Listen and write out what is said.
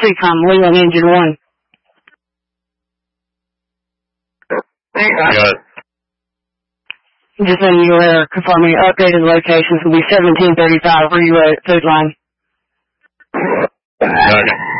Pre-com, Leland Engine 1. Got it. Just letting you confirming updated locations will be 1735 Food Line. Okay.